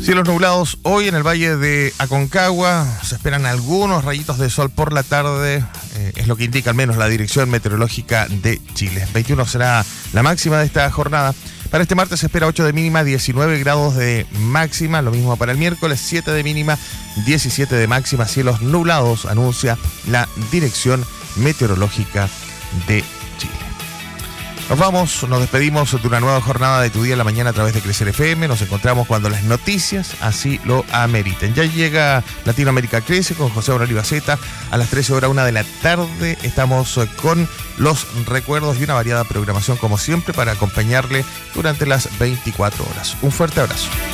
Cielos nublados hoy en el valle de Aconcagua. Se esperan algunos rayitos de sol por la tarde. Es lo que indica al menos la Dirección Meteorológica de Chile. 21 será la máxima de esta jornada. Para este martes se espera 8 de mínima, 19 grados de máxima. Lo mismo para el miércoles, 7 de mínima, 17 de máxima. Cielos nublados, anuncia la Dirección Meteorológica de Chile. Nos despedimos de una nueva jornada de Tu Día en la Mañana a través de Crecer FM. Nos encontramos cuando las noticias así lo ameriten. Ya llega Latinoamérica Crece con José Aurelio Baceta a las 13:01 de la tarde. Estamos con los recuerdos y una variada programación como siempre para acompañarle durante las 24 horas. Un fuerte abrazo.